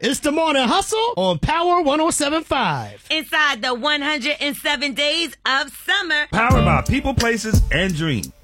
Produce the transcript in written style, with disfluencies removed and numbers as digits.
It's the Morning Hustle on Power 107.5. Inside the 107 days of summer. Powered by people, places, and dreams.